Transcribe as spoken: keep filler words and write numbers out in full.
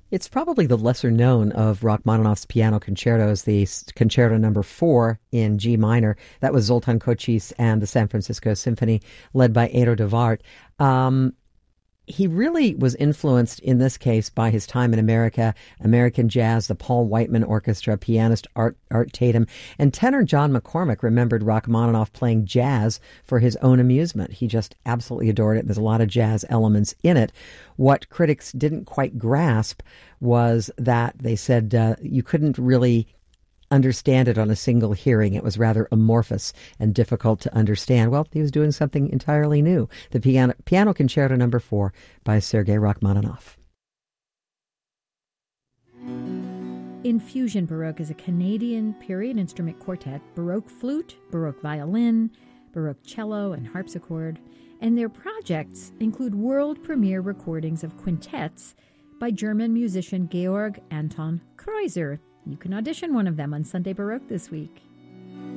It's probably the lesser known of Rachmaninoff's piano concertos, the s- concerto number four in G minor. That was Zoltan Kocsis and the San Francisco Symphony, led by Eero de Waard. Um, he really was influenced in this case by his time in America, American jazz, the Paul Whiteman Orchestra, pianist Art, Art Tatum, and tenor John McCormack remembered Rachmaninoff playing jazz for his own amusement. He just absolutely adored it. There's a lot of jazz elements in it. What critics didn't quite grasp was that they said uh, you couldn't really understand it on a single hearing. It was rather amorphous and difficult to understand. Well, he was doing something entirely new. The Piano, piano Concerto Number Four by Sergei Rachmaninoff. Infusion Baroque is a Canadian period instrument quartet, Baroque flute, Baroque violin, Baroque cello, and harpsichord, and their projects include world premiere recordings of quintets by German musician Georg Anton Kreuzer. You can audition one of them on Sunday Baroque this week.